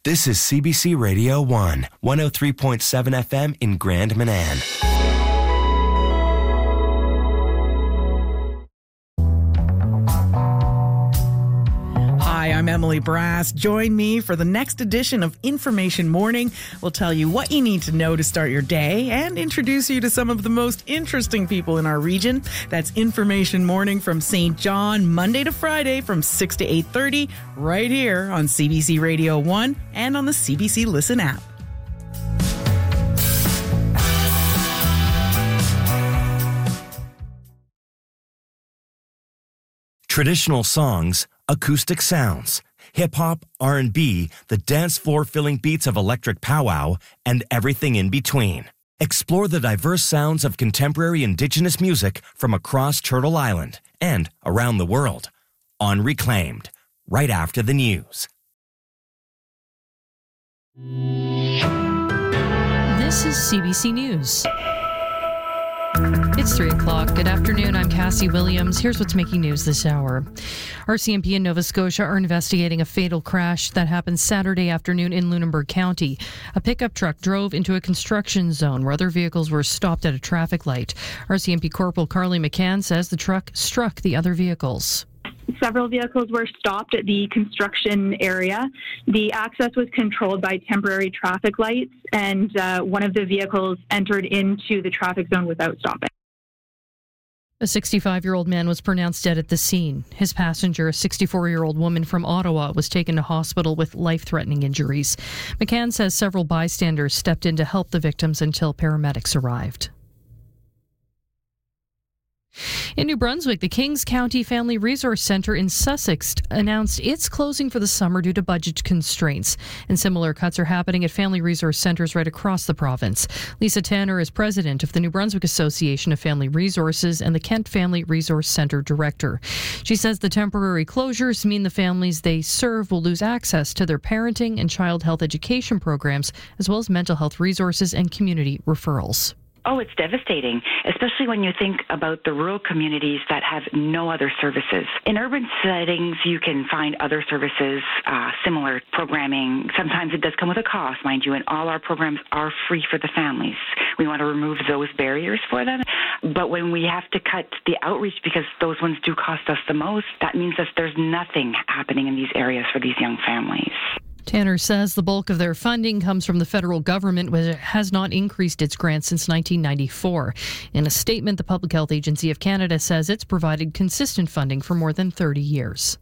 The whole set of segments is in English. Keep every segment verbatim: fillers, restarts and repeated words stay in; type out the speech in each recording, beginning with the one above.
This is C B C Radio one, one oh three point seven F M in Grand Manan. Hi, I'm Emily Brass. Join me for the next edition of Information Morning. We'll tell you what you need to know to start your day and introduce you to some of the most interesting people in our region. That's Information Morning from Saint John, Monday to Friday from six to eight thirty, right here on C B C Radio one and on the C B C Listen app. Traditional songs, acoustic sounds, hip-hop, R and B, the dance floor-filling beats of electric powwow, and everything in between. Explore the diverse sounds of contemporary Indigenous music from across Turtle Island and around the world on Reclaimed, right after the news. This is C B C News. It's three o'clock. Good afternoon. I'm Cassie Williams. Here's what's making news this hour. R C M P and Nova Scotia are investigating a fatal crash that happened Saturday afternoon in Lunenburg County. A pickup truck drove into a construction zone where other vehicles were stopped at a traffic light. R C M P Corporal Carly McCann says the truck struck the other vehicles. Several vehicles were stopped at the construction area. The access was controlled by temporary traffic lights, and uh, one of the vehicles entered into the traffic zone without stopping. A sixty-five-year-old man was pronounced dead at the scene. His passenger, a sixty-four-year-old woman from Ottawa, was taken to hospital with life-threatening injuries. McCann says several bystanders stepped in to help the victims until paramedics arrived. In New Brunswick, the Kings County Family Resource Centre in Sussex announced it's closing for the summer due to budget constraints. And similar cuts are happening at family resource centres right across the province. Lisa Tanner is president of the New Brunswick Association of Family Resources and the Kent Family Resource Centre director. She says the temporary closures mean the families they serve will lose access to their parenting and child health education programs, as well as mental health resources and community referrals. Oh, it's devastating, especially when you think about the rural communities that have no other services. In urban settings, you can find other services, uh, similar programming. Sometimes it does come with a cost, mind you, and all our programs are free for the families. We want to remove those barriers for them. But when we have to cut the outreach because those ones do cost us the most, that means that there's nothing happening in these areas for these young families. Tanner says the bulk of their funding comes from the federal government, which has not increased its grants since nineteen ninety-four. In a statement, the Public Health Agency of Canada says it's provided consistent funding for more than thirty years.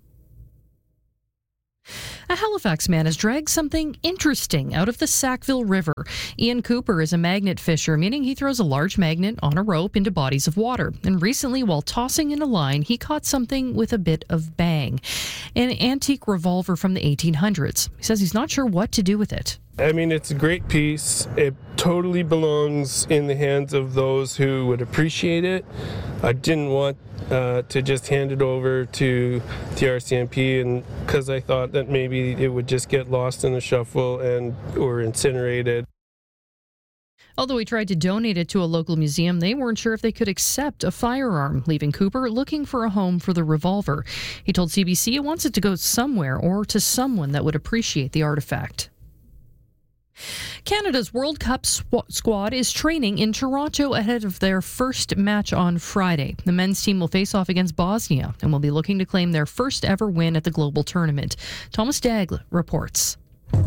A Halifax man has dragged something interesting out of the Sackville River. Ian Cooper is a magnet fisher, meaning he throws a large magnet on a rope into bodies of water. And recently, while tossing in a line, he caught something with a bit of bang. An antique revolver from the eighteen hundreds. He says he's not sure what to do with it. I mean, it's a great piece. It totally belongs in the hands of those who would appreciate it. I didn't want uh, to just hand it over to the R C M P, and because I thought that maybe it would just get lost in the shuffle and or incinerated. Although he tried to donate it to a local museum, they weren't sure if they could accept a firearm, leaving Cooper looking for a home for the revolver. He told C B C he wants it to go somewhere or to someone that would appreciate the artifact. Canada's World Cup sw- squad is training in Toronto ahead of their first match on Friday. The men's team will face off against Bosnia and will be looking to claim their first ever win at the global tournament. Thomas Daigle reports.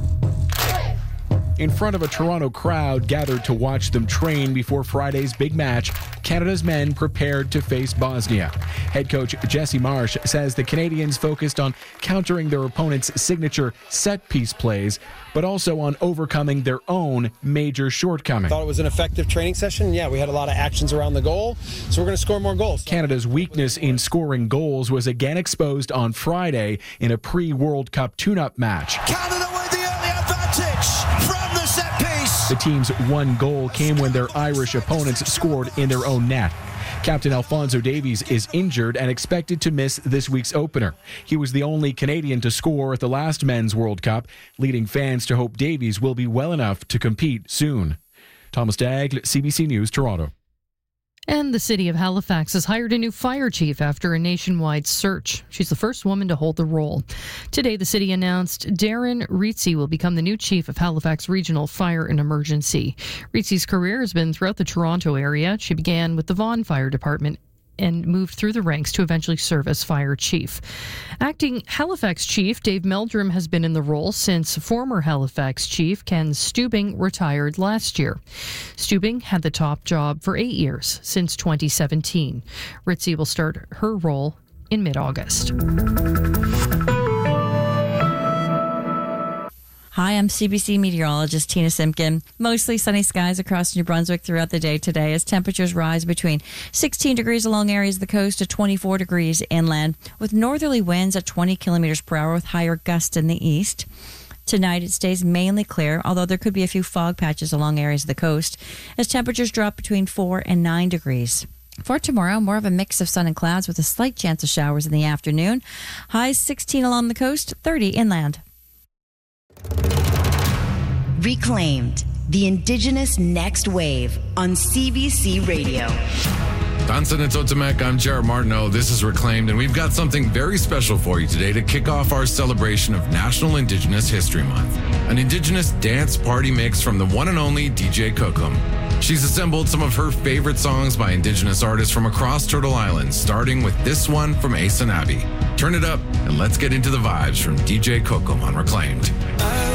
In front of a Toronto crowd gathered to watch them train before Friday's big match, Canada's men prepared to face Bosnia. Head coach Jesse Marsh says the Canadians focused on countering their opponent's signature set-piece plays, but also on overcoming their own major shortcoming. Thought it was an effective training session. Yeah, we had a lot of actions around the goal, so we're going to score more goals. Canada's weakness in scoring goals was again exposed on Friday in a pre-World Cup tune-up match. Canada with the early advantage from the set piece. The team's one goal came when their Irish opponents scored in their own net. Captain Alphonso Davies is injured and expected to miss this week's opener. He was the only Canadian to score at the last Men's World Cup, leading fans to hope Davies will be well enough to compete soon. Thomas Daigle, C B C News, Toronto. And the city of Halifax has hired a new fire chief after a nationwide search. She's the first woman to hold the role. Today, the city announced Darren Ritzy will become the new chief of Halifax Regional Fire and Emergency. Ritzy's career has been throughout the Toronto area. She began with the Vaughan Fire Department and moved through the ranks to eventually serve as fire chief. Acting Halifax chief Dave Meldrum has been in the role since former Halifax chief Ken Stubing retired last year. Stubing had the top job for eight years, since twenty seventeen. Ritzy will start her role in mid-August. Hi, I'm C B C meteorologist Tina Simpkin. Mostly sunny skies across New Brunswick throughout the day today as temperatures rise between sixteen degrees along areas of the coast to twenty-four degrees inland, with northerly winds at twenty kilometers per hour with higher gusts in the east. Tonight it stays mainly clear, although there could be a few fog patches along areas of the coast as temperatures drop between four and nine degrees. For tomorrow, more of a mix of sun and clouds with a slight chance of showers in the afternoon. Highs sixteen along the coast, thirty inland. Reclaimed, the Indigenous Next Wave on C B C Radio. Tansan and Totemek, I'm Jared Martineau. This is Reclaimed, and we've got something very special for you today to kick off our celebration of National Indigenous History Month. An Indigenous dance party mix from the one and only D J Cookum. She's assembled some of her favorite songs by Indigenous artists from across Turtle Island, starting with this one from Ace and Abby. Turn it up, and let's get into the vibes from D J Cookum on Reclaimed.